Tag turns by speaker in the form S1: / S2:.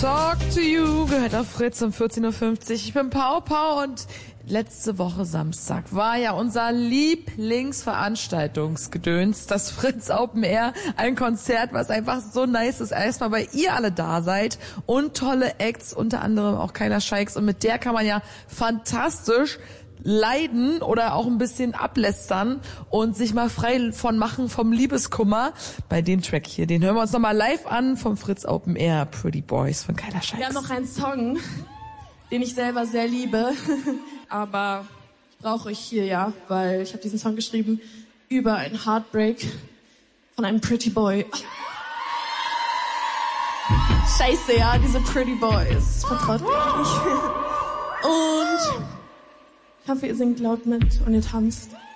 S1: Talk to You gehört auf Fritz um 14.50 Uhr. Ich bin Pau und letzte Woche Samstag war ja unser Lieblingsveranstaltungsgedöns, das Fritz Open Air, ein Konzert, was einfach so nice ist. Erstmal, weil ihr alle da seid und tolle Acts, unter anderem auch Kyla Scheiks, und mit der kann man ja fantastisch leiden oder auch ein bisschen ablästern und sich mal frei von machen vom Liebeskummer. Bei dem Track hier, den hören wir uns nochmal live an vom Fritz Open Air, Pretty Boys von Kyla Scheiks.
S2: Wir haben noch einen Song, den ich selber sehr liebe, aber brauche ich hier ja, weil ich habe diesen Song geschrieben über einen Heartbreak von einem Pretty Boy. Scheiße, ja, diese Pretty Boys. Vertraut mir nicht. Und ich hoffe, ihr singt laut mit und ihr tanzt.